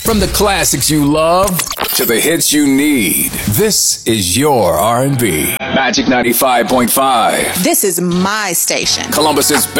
From the classics you love to the hits you need, this is your R&B. Magic 95.5. This is my station. Columbus's